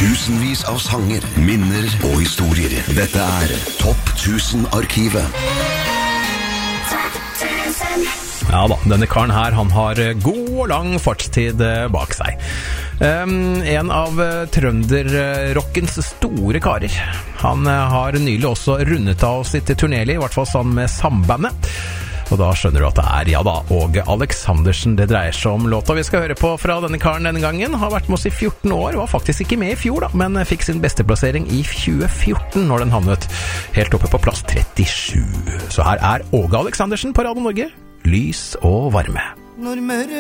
Tusenvis av sanger, minner og historier. Dette Topp 1000-arkivet. Ja da, denne karen her, han har god og lang fartstid bak seg. En av trønderrockens store karer. Han har nylig også rundet av sitt turnéliv, I hvert fall sammen med Sambandet. Og da skjønner du at det ja da, Åge Aleksandersen det dreier seg om. Låta vi skal høre på fra denne karen denne gangen har vært med oss I 14 år, var faktisk ikke med I fjor da, men fikk sin beste plassering I 2014 når den havnet helt oppe på plass 37. Så her Åge Aleksandersen på Radio Norge, Lys og varme. Når